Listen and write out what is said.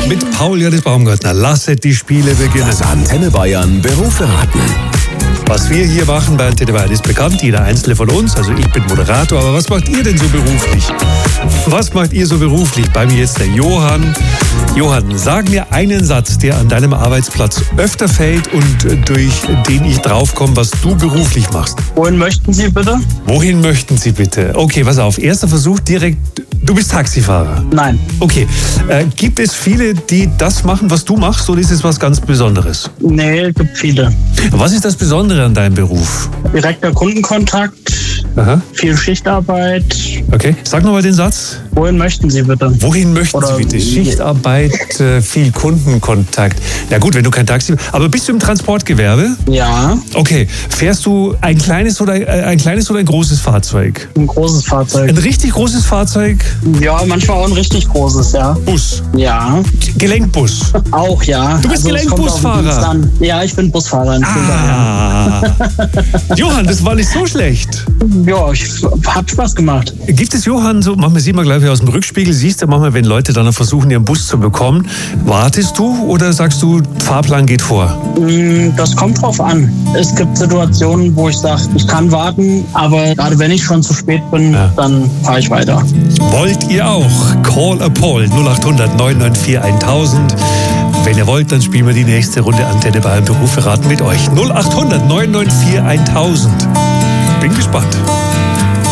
mit Paul Johannes Baumgartner. Lasset die Spiele beginnen. Das Antenne Bayern Berufe raten. Was wir hier machen bei Antenne Bayern ist bekannt, jeder einzelne von uns. Also ich bin Moderator, aber was macht ihr denn so beruflich? Was macht ihr so beruflich? Bei mir jetzt der Johann. Johann, sag mir einen Satz, der an deinem Arbeitsplatz öfter fällt und durch den ich draufkomme, was du beruflich machst. Wohin möchten Sie bitte? Wohin möchten Sie bitte? Okay, pass auf. Erster Versuch direkt. Du bist Taxifahrer. Nein. Okay. Gibt es viele, die das machen, was du machst, oder ist es was ganz Besonderes? Nee, gibt viele. Was ist das Besondere an deinem Beruf? Direkter Kundenkontakt, Aha. viel Schichtarbeit. Okay. Sag nochmal den Satz. Wohin möchten Sie bitte? Wohin möchten Sie bitte? Schichtarbeit, viel Kundenkontakt. Na gut, wenn du kein Taxi... Aber bist du im Transportgewerbe? Ja, Okay. Fährst du ein kleines oder ein großes Fahrzeug? ein großes Fahrzeug. Ein richtig großes Fahrzeug? Ja, manchmal auch ein richtig großes, ja. Bus. Ja, Gelenkbus. auch ja. Du bist es kommt Gelenkbusfahrer. auf den Dienst an. Ja, ich bin Busfahrer in Fulda, Ah. Johann, das war nicht so schlecht. ja, ich hab Spaß gemacht. Gibt es, Johann, so, manchmal sieht man gleich aus dem Rückspiegel, siehst du manchmal, wenn Leute dann versuchen, ihren Bus zu bekommen, wartest du oder sagst du, Fahrplan geht vor? Das kommt drauf an. Es gibt Situationen, wo ich sage, ich kann warten, aber gerade wenn ich schon zu spät bin, dann fahre ich weiter. Wollt ihr auch? Call a Paul 0800 994 1000. Wenn ihr wollt, dann spielen wir die nächste Runde Antenne Bayern Berufe raten mit euch. 0800 994 1000. Bin gespannt.